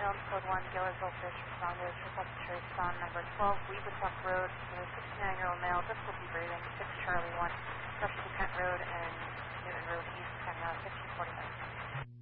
Elm Code 1, Gillersville Fish, responded, triple trace on number 12, Weebutuck Road, for a 69-year-old male, difficulty breathing, 6 Charlie 1, rush to Kent Road and Newton Road East, and 1545.